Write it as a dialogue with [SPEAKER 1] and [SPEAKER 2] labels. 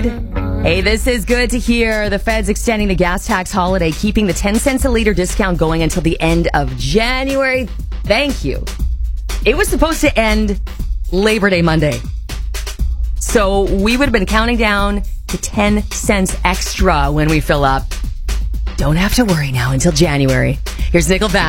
[SPEAKER 1] Hey, this is good to hear. The Fed's extending the gas tax holiday, keeping the 10 cents a liter discount going until the end of January. Thank you. It was supposed to end Labor Day Monday. So we would have been counting down to 10 cents extra when we fill up. Don't have to worry now until January. Here's Nickelback.